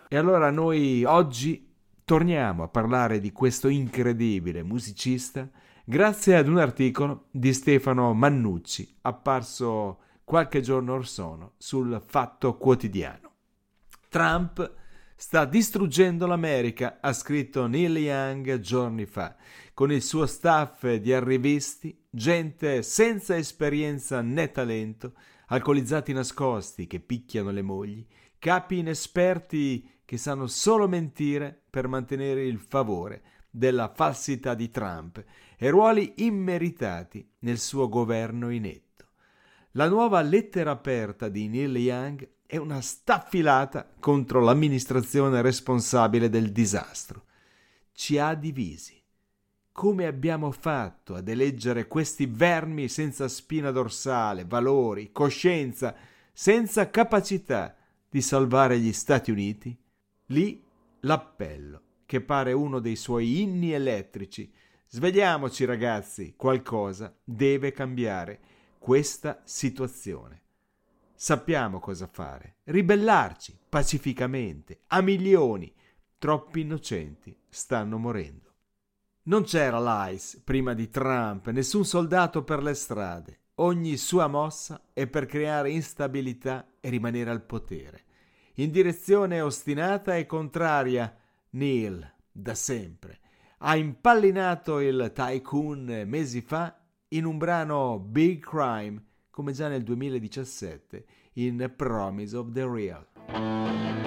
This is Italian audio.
E allora noi oggi torniamo a parlare di questo incredibile musicista grazie ad un articolo di Stefano Mannucci apparso qualche giorno or sono sul Fatto Quotidiano. Trump sta distruggendo l'America, ha scritto Neil Young giorni fa, con il suo staff di arrivisti, gente senza esperienza né talento, alcolizzati nascosti che picchiano le mogli, capi inesperti che sanno solo mentire per mantenere il favore della falsità di Trump e ruoli immeritati nel suo governo inetto. La nuova lettera aperta di Neil Young è una staffilata contro l'amministrazione responsabile del disastro. Ci ha divisi. Come abbiamo fatto ad eleggere questi vermi senza spina dorsale, valori, coscienza, senza capacità di salvare gli Stati Uniti? Lì l'appello, che pare uno dei suoi inni elettrici. Svegliamoci ragazzi, qualcosa deve cambiare questa situazione. Sappiamo cosa fare, ribellarci pacificamente, a milioni. Troppi innocenti stanno morendo. Non c'era l'ICE prima di Trump, nessun soldato per le strade. Ogni sua mossa è per creare instabilità e rimanere al potere. In direzione ostinata e contraria, Neil, da sempre, ha impallinato il tycoon mesi fa in un brano Big Crime, come già nel 2017 in Promise of the Real.